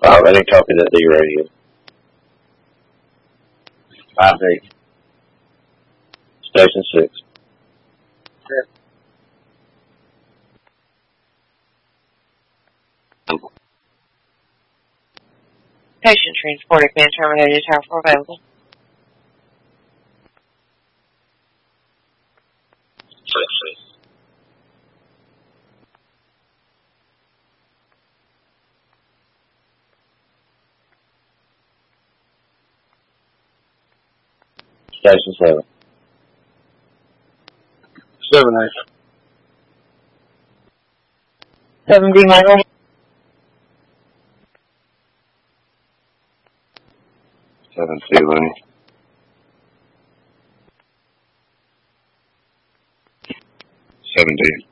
Any copy that D radio. 5D. Station 6. Sure. Patient transported, man terminated, tower 4 available. Station 7. 7A. 7D, Michael. 7C, Lenny. 7D.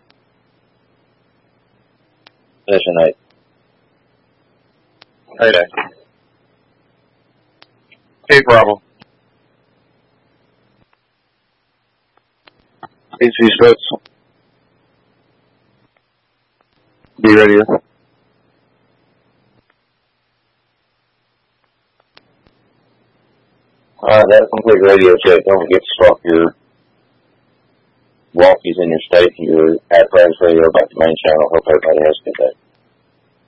Station 8. 8A. Hey, Bravo. AC Spets. Be ready. Alright, that's a complete radio check. Don't forget to swap your walkies in your station, your apparatus radio back to main channel. Hope everybody has a good day.